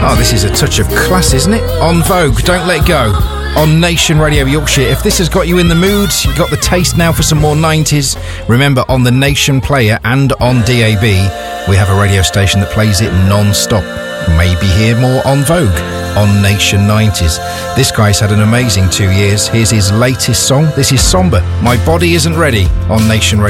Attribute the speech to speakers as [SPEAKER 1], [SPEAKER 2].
[SPEAKER 1] This is a touch of class, isn't it? On Vogue, Don't Let Go. On Nation Radio Yorkshire. If this has got you in the mood, you've got the taste now for some more 90s, remember, on the Nation Player and on DAB, we have a radio station that plays it non-stop. Maybe hear more on Vogue on Nation 90s. This guy's had an amazing 2 years. Here's his latest song. This is Somber, My Body Isn't Ready, on Nation Radio.